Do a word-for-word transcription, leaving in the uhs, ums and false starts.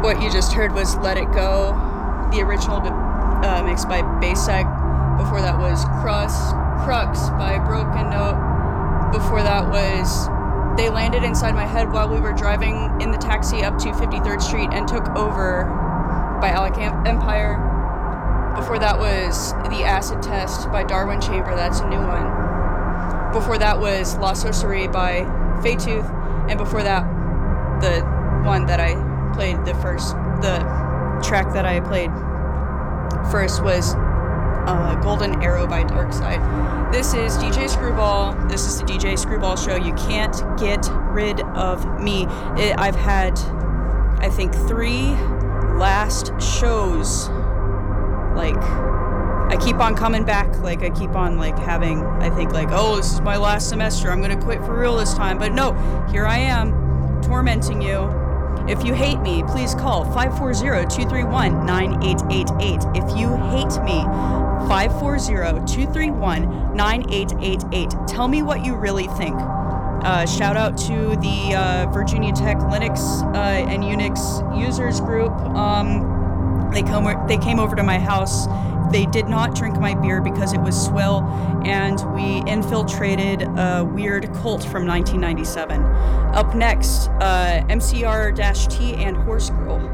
What you just heard was Let It Go, the original uh, mixed by Basek. Before that was Crust, Crux by Broken Note. Before that was They Landed Inside My Head while we were driving in the taxi up to fifty-third Street and Took Over by Alec Empire. Before that was The Acid Test by Darwin Chamber, that's a new one. Before that was La Sorcerie by Faytooth. And before that, the one that I played the first, the track that I played first was uh, Golden Arrow by Darkside. This is D J Screwball. This is the D J Screwball Show. You can't get rid of me. It, I've had, I think, three last shows. Like, I keep on coming back. Like, I keep on, like, having, I think, like, oh, this is my last semester. I'm going to quit for real this time. But no, here I am, tormenting you. If you hate me, please call five four zero, two three one, nine eight eight eight. If you hate me, five four zero, two three one, nine eight eight eight. Tell me what you really think. Uh, shout out to the uh, Virginia Tech Linux uh, and Unix users group. Um, they, come, they came over to my house. They did not drink my beer because it was swill, and we infiltrated a weird cult from nineteen ninety-seven. Up next, uh, M C R T and Horse Girl.